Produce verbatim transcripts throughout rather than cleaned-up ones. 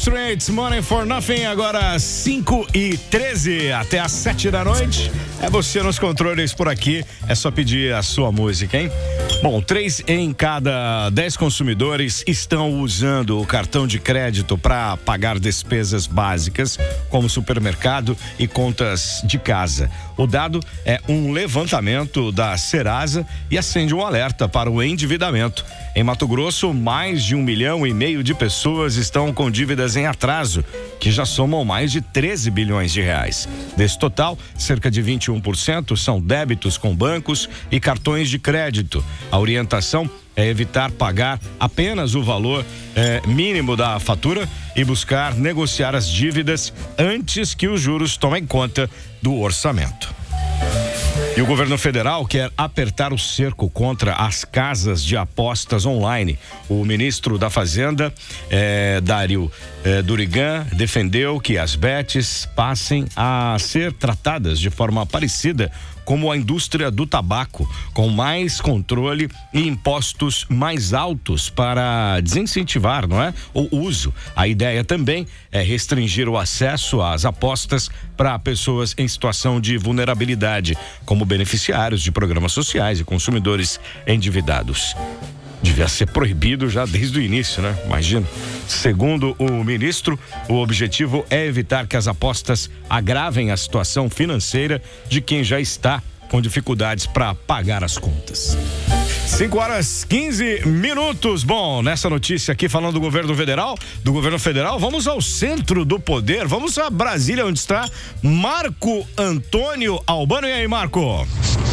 Straits, Money for Nothing, agora cinco e treze, até às sete da noite. É você nos controles por aqui, é só pedir a sua música, hein? Bom, três em cada dez consumidores estão usando o cartão de crédito para pagar despesas básicas, como supermercado e contas de casa. O dado é um levantamento da Serasa e acende um alerta para o endividamento. Em Mato Grosso, mais de um milhão e meio de pessoas estão com dívidas em atraso, que já somam mais de treze bilhões de reais. Desse total, cerca de vinte e um por cento são débitos com bancos e cartões de crédito. A orientação é evitar pagar apenas o valor eh, mínimo da fatura e buscar negociar as dívidas antes que os juros tomem conta do orçamento. E o governo federal quer apertar o cerco contra as casas de apostas online. O ministro da Fazenda, eh, Dário eh, Durigan, defendeu que as bets passem a ser tratadas de forma parecida como a indústria do tabaco, com mais controle e impostos mais altos para desincentivar, não é? O uso. A ideia também é restringir o acesso às apostas para pessoas em situação de vulnerabilidade, como beneficiários de programas sociais e consumidores endividados. Devia ser proibido já desde o início, né? Imagina. Segundo o ministro, o objetivo é evitar que as apostas agravem a situação financeira de quem já está com dificuldades para pagar as contas. cinco horas quinze minutos. Bom, nessa notícia aqui falando do governo federal, do governo federal, vamos ao centro do poder, vamos a Brasília, onde está Marco Antônio Albano. E aí, Marco?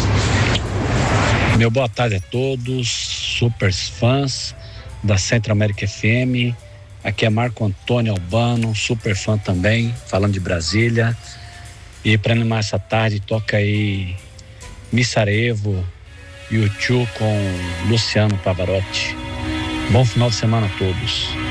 Meu boa tarde a todos, super fãs da Centro América F M. Aqui é Marco Antônio Albano, super fã também, falando de Brasília. E para animar essa tarde, toca aí Missarevo e o Tchu com Luciano Pavarotti. Bom final de semana a todos.